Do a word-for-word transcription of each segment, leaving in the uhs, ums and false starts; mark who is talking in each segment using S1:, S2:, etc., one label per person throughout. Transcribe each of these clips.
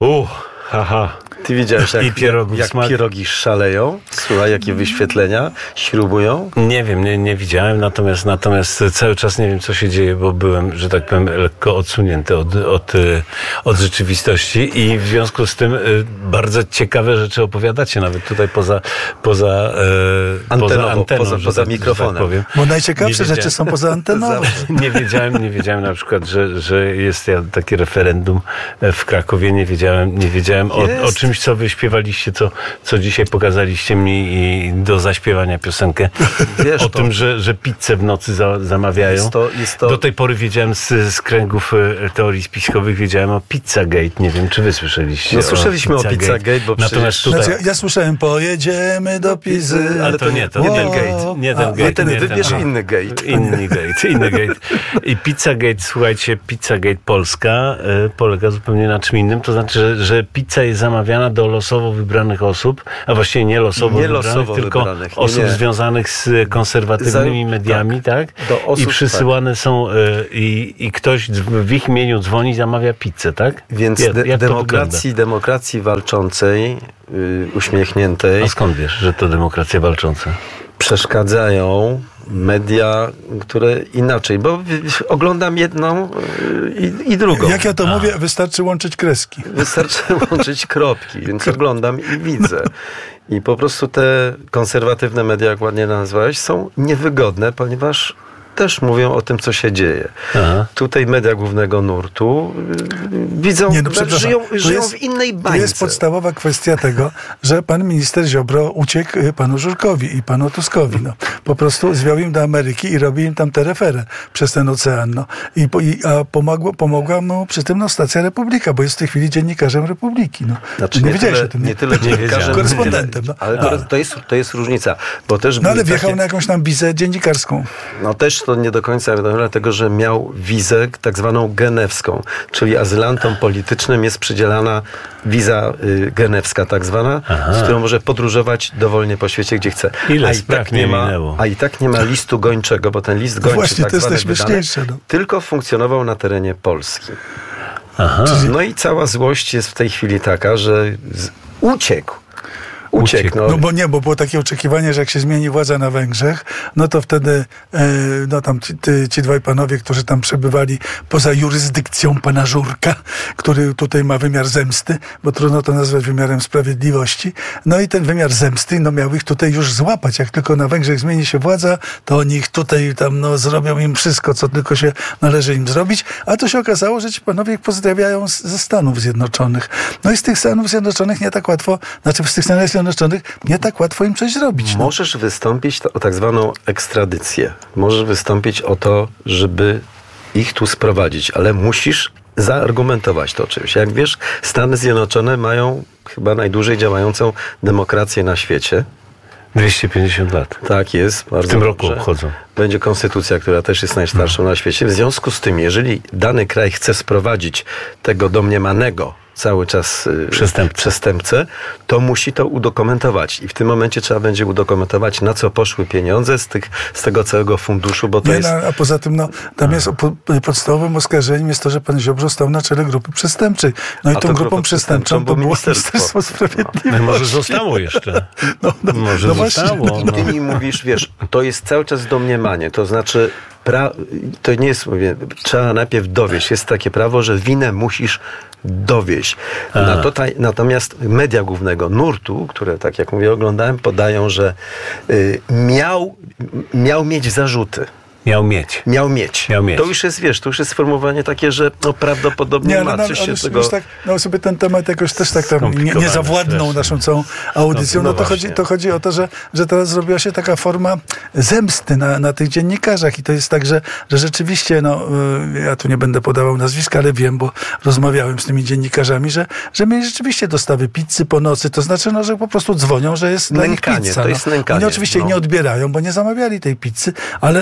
S1: Uh, haha.
S2: Ty widziałeś, jak,
S1: I pierogów
S2: jak
S1: smak.
S2: pierogi szaleją? Słuchaj, jakie wyświetlenia śrubują?
S1: Nie wiem, nie, nie widziałem, natomiast, natomiast cały czas nie wiem, co się dzieje, bo byłem, że tak powiem, lekko odsunięty od, od, od rzeczywistości i w związku z tym bardzo ciekawe rzeczy opowiadacie, nawet tutaj poza, poza, e, poza anteną,
S2: poza,
S1: że
S2: poza
S1: tak,
S2: mikrofonem.
S1: Że tak powiem.
S3: Bo najciekawsze rzeczy są poza anteną.
S1: Nie wiedziałem, nie wiedziałem na przykład, że, że jest takie referendum w Krakowie, nie wiedziałem, nie wiedziałem o, o czym co wy śpiewaliście, co, co dzisiaj pokazaliście mi i do zaśpiewania piosenkę. Wiesz, o to, tym, że, że pizzę w nocy za, zamawiają. Jest to, jest to... Do tej pory wiedziałem z, z kręgów teorii spiskowych, wiedziałem o Pizzagate. Nie wiem, czy wy słyszeliście
S2: No słyszeliśmy o Pizzagate,
S1: Pizzagate
S2: bo
S1: natomiast
S2: przecież...
S1: tutaj...
S3: Znaczy, ja słyszałem, pojedziemy do Pizy.
S1: Ale to nie, to nie ten gate. Nie ten
S2: A,
S1: gate.
S2: ten,
S1: nie
S2: wybierz
S1: ten,
S2: inny gate.
S1: Inny gate, inny gate. I Pizzagate, słuchajcie, Pizzagate Polska y, polega zupełnie na czym innym. To znaczy, że, że pizza jest zamawiana do losowo wybranych osób, a właściwie nie losowo
S2: nie
S1: wybranych,
S2: losowo
S1: tylko
S2: wybranych. Nie,
S1: osób
S2: nie.
S1: związanych z konserwatywnymi
S2: Za,
S1: mediami, tak?
S2: tak? Do osób,
S1: I przysyłane tak. są y, i, i ktoś w ich imieniu dzwoni i zamawia pizzę, tak?
S2: Więc
S1: jak,
S2: de-
S1: jak
S2: demokracji, demokracji walczącej, yy, uśmiechniętej...
S1: A skąd wiesz, że to demokracja walcząca?
S2: Przeszkadzają media, które inaczej, bo oglądam jedną i, i drugą.
S3: Jak ja to A. mówię, wystarczy łączyć kreski.
S2: Wystarczy łączyć kropki, więc oglądam i widzę. I po prostu te konserwatywne media, jak ładnie nazwałeś, są niewygodne, ponieważ też mówią o tym, co się dzieje. Aha. Tutaj media głównego nurtu widzą,
S3: Nie, no,
S2: żyją, żyją
S3: jest,
S2: w innej bańce.
S3: To jest podstawowa kwestia tego, że pan minister Ziobro uciekł panu Żurkowi i panu Tuskowi. No. Po prostu zwiał im do Ameryki i robi im tam te referę przez ten ocean. No. I, i, a pomogło, pomogła mu przy tym no, stacja Republika, bo jest w tej chwili dziennikarzem Republiki. No.
S2: Znaczy,
S3: nie
S2: nie
S3: wiedziałeś
S2: tyle,
S3: o tym.
S2: Nie tyle dziennikarzem,
S3: korespondentem. No.
S2: Ale to, to, jest, to jest różnica. Bo też
S3: no ale wjechał
S2: takie...
S3: na jakąś tam wizę dziennikarską.
S2: No też to nie do końca wiadomo, dlatego że miał wizę tak zwaną genewską, czyli azylantom politycznym jest przydzielana wiza y, genewska tak zwana, Aha. z którą może podróżować dowolnie po świecie, gdzie chce.
S1: Ile
S2: a, i tak nie ma, a i tak nie ma listu gończego, bo ten list gończy,
S3: Właśnie,
S2: tak
S3: to jest
S2: zwany
S3: najśmieszniejsze,
S2: wydany,
S3: no.
S2: tylko funkcjonował na terenie Polski.
S1: Aha.
S2: No i cała złość jest w tej chwili taka, że z, uciekł. Uciekł. No.
S3: no bo nie, bo było takie oczekiwanie, że jak się zmieni władza na Węgrzech, no to wtedy e, no tam ci, ty, ci dwaj panowie, którzy tam przebywali poza jurysdykcją pana Żurka, który tutaj ma wymiar zemsty, bo trudno to nazwać wymiarem sprawiedliwości, no i ten wymiar zemsty, no miał ich tutaj już złapać. Jak tylko na Węgrzech zmieni się władza, to oni ich tutaj tam no zrobią im wszystko, co tylko się należy im zrobić, a to się okazało, że ci panowie ich pozdrawiają z, ze Stanów Zjednoczonych. No i z tych Stanów Zjednoczonych nie tak łatwo, znaczy z tych Stanów Zjednoczonych nie tak łatwo im coś zrobić. No.
S2: Możesz wystąpić o tak zwaną ekstradycję. Możesz wystąpić o to, żeby ich tu sprowadzić, ale musisz zaargumentować to czymś. Jak wiesz, Stany Zjednoczone mają chyba najdłużej działającą demokrację na świecie.
S1: dwieście pięćdziesiąt lat.
S2: Tak jest. Bardzo
S1: w tym
S2: dobrze.
S1: roku obchodzą.
S2: Będzie konstytucja, która też jest najstarszą no. na świecie. W związku z tym, jeżeli dany kraj chce sprowadzić tego domniemanego cały czas
S1: przestępcę.
S2: przestępcę, to musi to udokumentować. I w tym momencie trzeba będzie udokumentować, na co poszły pieniądze z, tych, z tego całego funduszu, bo to
S3: Nie,
S2: jest...
S3: No, a poza tym, no, tam jest po, podstawowym oskarżeniem jest to, że pan Ziobro stał na czele grupy przestępczej. No i
S2: a
S3: tą grupą przestępczą to było Ministerstwo Sprawiedliwości.
S1: No, może zostało jeszcze.
S3: No, no,
S1: może
S3: no
S1: zostało.
S3: Właśnie,
S1: no.
S2: Ty mi mówisz, wiesz, to jest cały czas domniemanie, to znaczy pra... to nie jest, mówię, trzeba najpierw dowieść. Jest takie prawo, że winę musisz dowieść. Na to ta, natomiast media głównego nurtu, które, tak jak mówię, oglądałem, podają, że y, miał, miał mieć zarzuty.
S1: Miał mieć.
S2: Miał mieć.
S1: Miał mieć.
S2: To już jest, wiesz, to już jest sformułowanie takie, że no, prawdopodobnie
S3: nie,
S2: ma
S3: no,
S2: coś
S3: no,
S2: się
S3: już,
S2: tego...
S3: już tak, no sobie ten temat jakoś też tak tam nie, nie zawładnął
S1: strasznie.
S3: naszą całą audycją. No, no, no to, chodzi, to chodzi o to, że, że teraz zrobiła się taka forma zemsty na, na tych dziennikarzach i to jest tak, że, że rzeczywiście, no ja tu nie będę podawał nazwiska, ale wiem, bo rozmawiałem z tymi dziennikarzami, że, że mieli rzeczywiście dostawy pizzy po nocy, to znaczy, no, że po prostu dzwonią, że jest dla nich pizza.
S2: To jest
S3: no.
S2: nękanie.
S3: Oni oczywiście
S2: no.
S3: nie odbierają, bo nie zamawiali tej pizzy, ale, ale muszą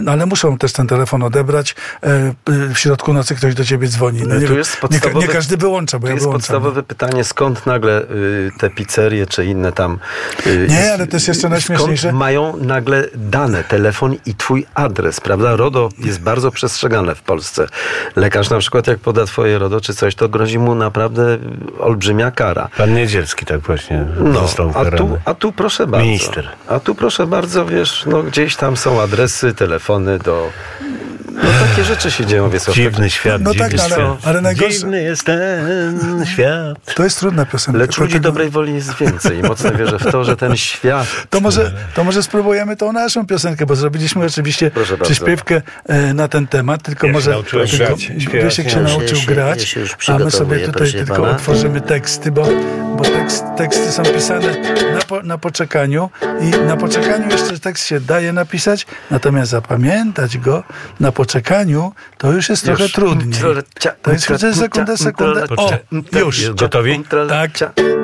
S3: muszą też ten telefon odebrać. E, w środku nocy ktoś do ciebie dzwoni. No, nie,
S2: Tu
S3: wiem,
S2: jest
S3: nie,
S2: podstawowe-
S3: nie każdy wyłącza, bo
S2: To
S3: ja
S2: jest
S3: wyłączam.
S2: podstawowe pytanie, skąd nagle y, te pizzerie czy inne tam... Y,
S3: Nie,
S2: jest-
S3: ale to jest jeszcze najśmieszniejsze.
S2: Skąd mają nagle dane, telefon i twój adres, prawda? RODO jest bardzo przestrzegane w Polsce. Lekarz na przykład jak poda twoje RODO czy coś, to grozi mu naprawdę olbrzymia kara.
S1: Pan Niedzielski tak właśnie
S2: No,
S1: został
S2: a
S1: ukarany.
S2: tu, a tu proszę bardzo.
S1: Minister.
S2: A tu proszę bardzo, wiesz, no gdzieś tam są adresy, telefony do... No takie rzeczy się dzieją, wiesz.
S1: Dziwny świat,
S3: No tak,
S1: dziwny
S3: ale-
S1: świat.
S3: ale najgorsze-
S1: Dziwny jest ten świat.
S3: To jest trudna piosenka.
S2: Lecz ludzi
S3: dlatego-
S2: dobrej woli jest więcej i mocno wierzę w to, że ten świat...
S3: To może, to może spróbujemy tą naszą piosenkę, bo zrobiliśmy oczywiście
S2: Proszę bardzo.
S3: przyśpiewkę e, na ten temat, tylko
S1: Ja się
S3: może
S1: nauczyłem
S3: tylko,
S1: grać, śpiewać.
S3: Wiesiek się
S4: Ja się-
S3: nauczył
S4: ja się-
S3: grać,
S4: ja się już
S3: a my sobie
S4: przygotowuję,
S3: tutaj
S4: proszę
S3: tylko
S4: pana.
S3: otworzymy teksty, bo, bo tekst, teksty są pisane na, po, na poczekaniu i na poczekaniu jeszcze tekst się daje napisać, natomiast zapamiętać go na poczekaniu to już jest trochę trudniej. To jest chociaż sekundę, sekundę. O, już.
S1: Gotowi?
S3: Tak.